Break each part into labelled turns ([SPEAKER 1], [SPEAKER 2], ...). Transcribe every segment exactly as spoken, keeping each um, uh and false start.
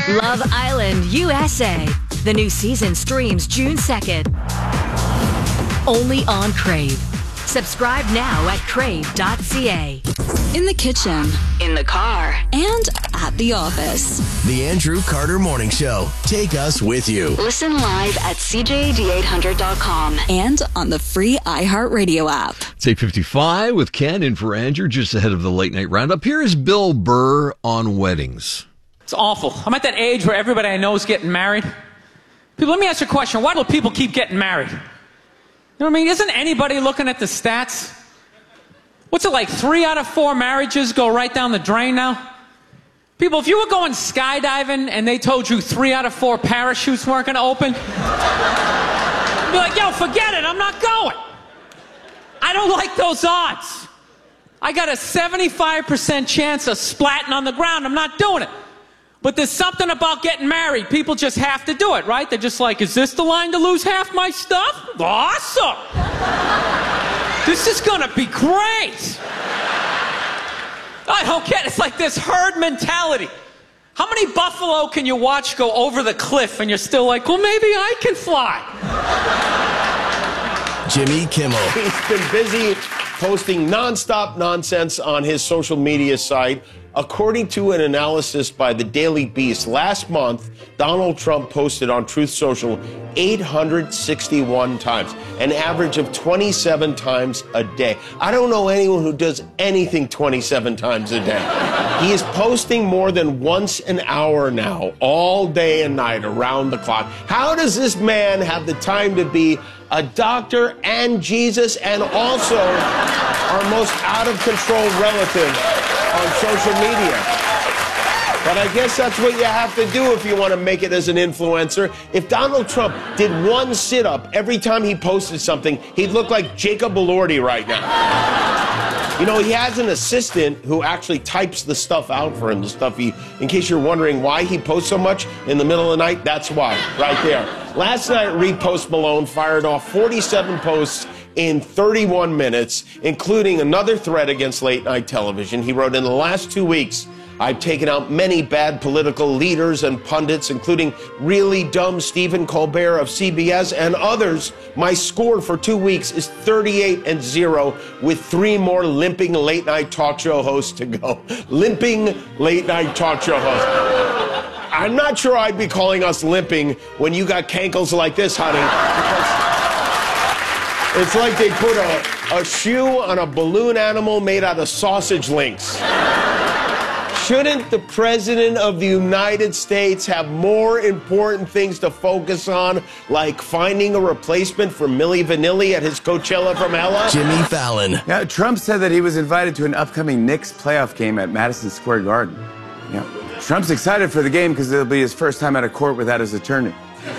[SPEAKER 1] Love Island U S A. The new season streams June second. Only on Crave. Subscribe now at crave dot c a.
[SPEAKER 2] In the kitchen,
[SPEAKER 1] In the car.
[SPEAKER 2] and at the office.
[SPEAKER 3] The Andrew Carter Morning Show. Take us with you.
[SPEAKER 2] Listen live at c j a d eight hundred dot com and on the free iHeartRadio app.
[SPEAKER 4] It's eight fifty-five with Ken in for Andrew, just ahead of the late night roundup. Here is Bill Burr on weddings.
[SPEAKER 5] It's awful. I'm at that age where everybody I know is getting married. People, let me ask you a question. Why do people keep getting married? You know what I mean? Isn't anybody looking at the stats? What's it like? Three out of four marriages go right down the drain now? People, if you were going skydiving and they told you three out of four parachutes weren't going to open, you'd be like, yo, forget it. I'm not going. I don't like those odds. I got a seventy-five percent chance of splatting on the ground. I'm not doing it. But there's something about getting married. People just have to do it, right? They're just like, is this the line to lose half my stuff? Awesome. This is going to be great. I don't get it. It's like this herd mentality. How many buffalo can you watch go over the cliff and you're still like, well, maybe I can fly?
[SPEAKER 3] Jimmy Kimmel.
[SPEAKER 6] He's been busy posting nonstop nonsense on his social media site. According to an analysis by the Daily Beast, last month, Donald Trump posted on Truth Social eight hundred sixty-one times, an average of twenty-seven times a day. I don't know anyone who does anything twenty-seven times a day. He is posting more than once an hour now, all day and night, around the clock. How does this man have the time to be a doctor and Jesus and also our most out-of-control relative on social media? But I guess that's what you have to do if you want to make it as an influencer. If Donald Trump did one sit-up every time he posted something, he'd look like Jacob Elordi right now. You know, he has an assistant who actually types the stuff out for him, the stuff he, in case you're wondering why he posts so much in the middle of the night, that's why, right there. Last night, Reed Post Malone fired off forty-seven posts in thirty-one minutes, including another threat against late-night television. He wrote, in the last two weeks, I've taken out many bad political leaders and pundits, including really dumb Stephen Colbert of C B S and others. My score for two weeks is thirty-eight and zero, with three more limping late-night talk show hosts to go. Limping late-night talk show hosts. I'm not sure I'd be calling us limping when you got cankles like this, honey. It's like they put a, a shoe on a balloon animal made out of sausage links. Shouldn't the President of the United States have more important things to focus on, like finding a replacement for Milli Vanilli at his Coachella from Ella?
[SPEAKER 3] Jimmy Fallon.
[SPEAKER 7] Yeah, Trump said that he was invited to an upcoming Knicks playoff game at Madison Square Garden. Yeah. Trump's excited for the game because it'll be his first time out of court without his attorney.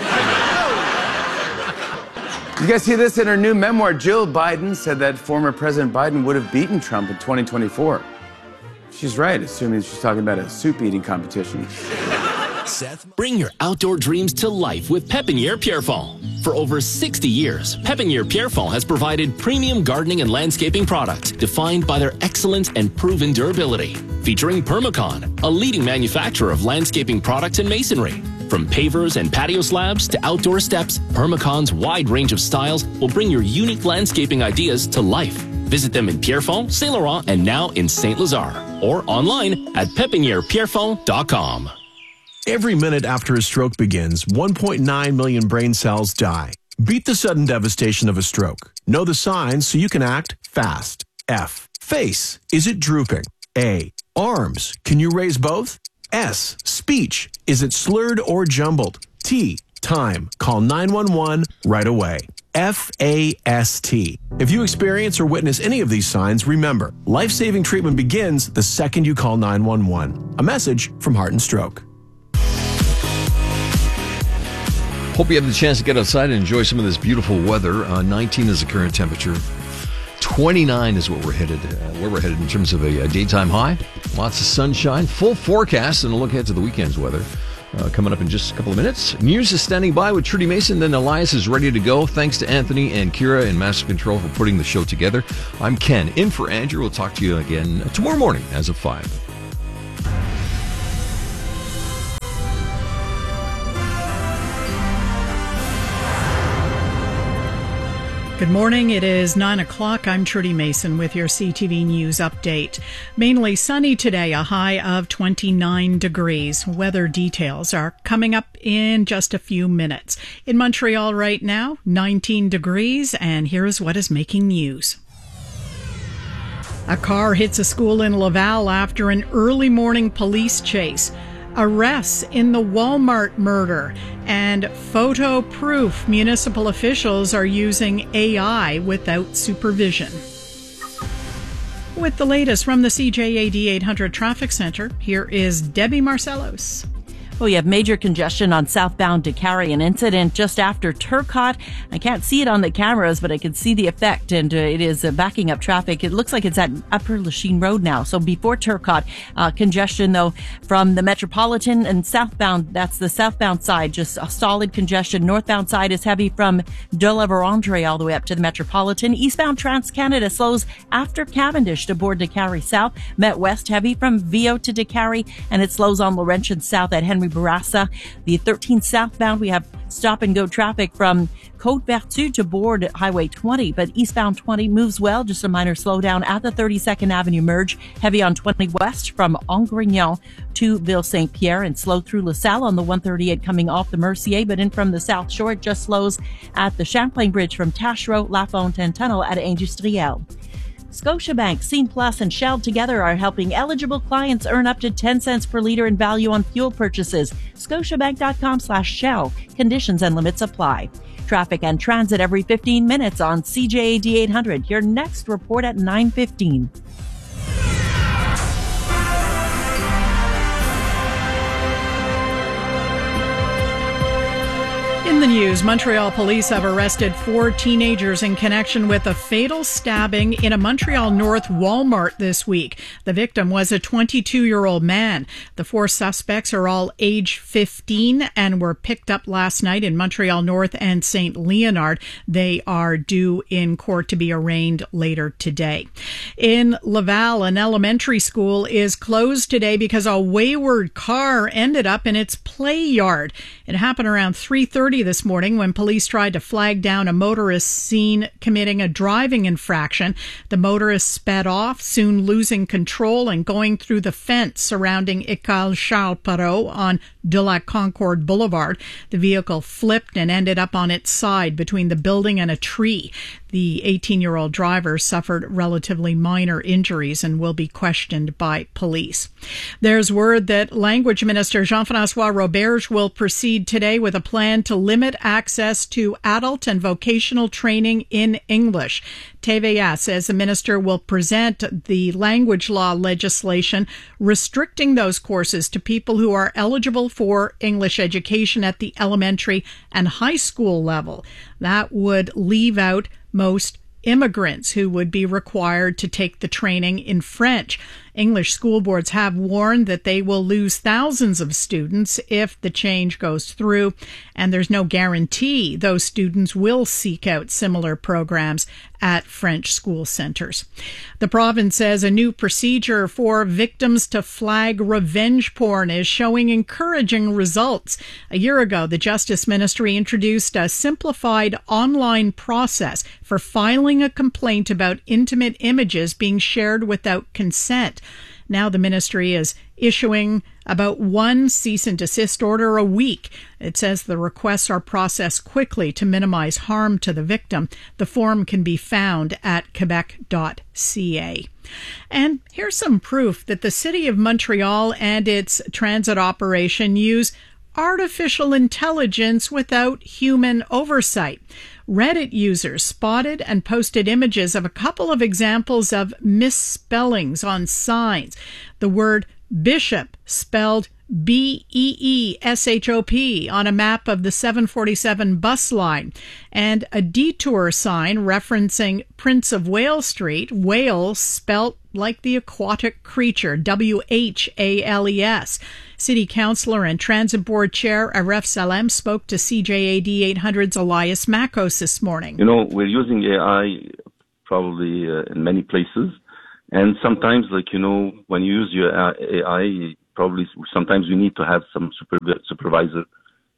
[SPEAKER 7] You guys see this in her new memoir? Jill Biden said that former President Biden would have beaten Trump in twenty twenty-four. She's right, assuming she's talking about a soup-eating competition.
[SPEAKER 3] Seth.
[SPEAKER 8] Bring your outdoor dreams to life with Pepiniere Pierrefonds. For over sixty years, Pepiniere Pierrefonds has provided premium gardening and landscaping products defined by their excellence and proven durability. Featuring Permacon, a leading manufacturer of landscaping products and masonry. From pavers and patio slabs to outdoor steps, Permacon's wide range of styles will bring your unique landscaping ideas to life. Visit them in Pierrefonds, Saint Laurent, and now in Saint Lazare, or online at pepiniere pierrefonds dot com.
[SPEAKER 9] Every minute after a stroke begins, one point nine million brain cells die. Beat the sudden devastation of a stroke. Know the signs so you can act fast. F. Face. Is it drooping? A. Arms. Can you raise both? S. Speech. Is it slurred or jumbled? T. Time. Call nine one one right away. F A S T. If you experience or witness any of these signs, remember, life-saving treatment begins the second you call nine one one. A message from Heart and Stroke.
[SPEAKER 4] Hope you have the chance to get outside and enjoy some of this beautiful weather. Uh, nineteen is the current temperature. twenty-nine is what we're headed, uh, where we're headed in terms of a, a daytime high. Lots of sunshine, full forecast, and a look ahead to the weekend's weather. Uh, coming up in just a couple of minutes. Muse is standing by with Trudy Mason. Then Elias is ready to go. Thanks to Anthony and Kira in Master Control for putting the show together. I'm Ken, in for Andrew. We'll talk to you again tomorrow morning as of five.
[SPEAKER 10] Good morning. It is nine o'clock. I'm Trudy Mason with your C T V News update. Mainly sunny today, a high of twenty-nine degrees. Weather details are coming up in just a few minutes. In Montreal right now, nineteen degrees, and here's what is making news. A car hits a school in Laval after an early morning police chase. Arrests in the Walmart murder, and photo proof municipal officials are using A I without supervision. With the latest from the C J A D eight hundred Traffic Center, here is Debbie Marcellos.
[SPEAKER 11] Well, you have major congestion on southbound Décarie, an incident just after Turcotte. I can't see it on the cameras, but I can see the effect, and uh, it is uh, backing up traffic. It looks like it's at Upper Lachine Road now. So before Turcotte, uh, congestion, though, from the Metropolitan and southbound, that's the southbound side, just a solid congestion. Northbound side is heavy from De la Vérendrye all the way up to the Metropolitan. Eastbound Trans-Canada slows after Cavendish to board Décarie South. Met West heavy from Vio to Décarie, and it slows on Laurentian South at Henry Bourassa. The thirteen southbound, we have stop and go traffic from Côte-Vertu to board Highway twenty, but eastbound twenty moves well, just a minor slowdown at the thirty-second Avenue merge. Heavy on twenty west from Angrignon to Ville-Saint-Pierre, and slow through LaSalle on the one thirty-eight coming off the Mercier, but in from the South Shore, it just slows at the Champlain Bridge from Taschereau, La Fontaine Tunnel at Industriel. Scotiabank, Scene Plus, and Shell together are helping eligible clients earn up to ten cents per litre in value on fuel purchases. Scotiabank.com slash Shell. Conditions and limits apply. Traffic and transit every fifteen minutes on C J A D eight hundred. Your next report at nine fifteen.
[SPEAKER 10] In the news, Montreal police have arrested four teenagers in connection with a fatal stabbing in a Montreal North Walmart this week. The victim was a twenty-two-year-old man. The four suspects are all age fifteen and were picked up last night in Montreal North and Saint Leonard. They are due in court to be arraigned later today. In Laval, an elementary school is closed today because a wayward car ended up in its play yard. It happened around three thirty this morning when police tried to flag down a motorist seen committing a driving infraction. The motorist sped off, soon losing control and going through the fence surrounding École Charles Perrault on de la Concorde Boulevard. The vehicle flipped and ended up on its side between the building and a tree. The eighteen-year-old driver suffered relatively minor injuries and will be questioned by police. There's word that Language Minister Jean-François Roberge will proceed today with a plan to limit access to adult and vocational training in English. T V A says the minister will present the language law legislation restricting those courses to people who are eligible for English education at the elementary and high school level. That would leave out most immigrants who would be required to take the training in French. English school boards have warned that they will lose thousands of students if the change goes through, and there's no guarantee those students will seek out similar programs at French school centers. The province says a new procedure for victims to flag revenge porn is showing encouraging results. A year ago, the Justice Ministry introduced a simplified online process for filing a complaint about intimate images being shared without consent. Now the ministry is issuing about one cease and desist order a week. It says the requests are processed quickly to minimize harm to the victim. The form can be found at quebec dot c a. And here's some proof that the City of Montreal and its transit operation use artificial intelligence without human oversight. Reddit users spotted and posted images of a couple of examples of misspellings on signs. The word bishop spelled B E E S H O P on a map of the seven forty-seven bus line, and a detour sign referencing Prince of Wales Street, whale spelt like the aquatic creature, W H A L E S. City Councillor and Transit Board Chair Aref Salem spoke to C J A D eight hundred's Elias Makos this morning.
[SPEAKER 12] You know, we're using A I probably uh, in many places, and sometimes, like, you know, when you use your A I, probably sometimes you need to have some super, supervisor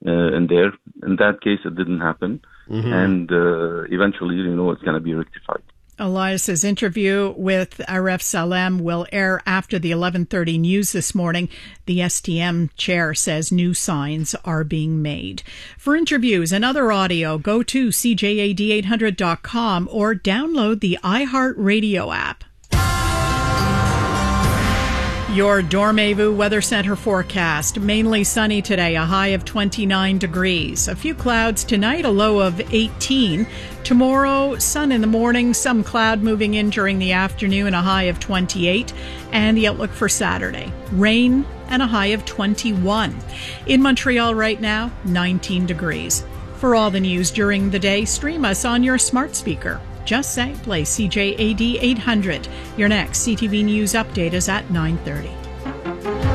[SPEAKER 12] uh, in there. In that case, it didn't happen.
[SPEAKER 6] Mm-hmm.
[SPEAKER 12] And uh, eventually, you know, it's going to be rectified.
[SPEAKER 10] Elias's interview with Aref Salem will air after the eleven thirty news this morning. The S T M chair says new signs are being made. For interviews and other audio, go to C J A D eight hundred dot com or download the iHeartRadio app. Your Dormevu Weather Center forecast. Mainly sunny today, a high of twenty-nine degrees. A few clouds tonight, a low of eighteen. Tomorrow, sun in the morning, some cloud moving in during the afternoon, a high of twenty-eight. And the outlook for Saturday, rain and a high of twenty-one. In Montreal right now, nineteen degrees. For all the news during the day, stream us on your smart speaker. Just say play C J A D eight hundred. Your next C T V News update is at nine thirty.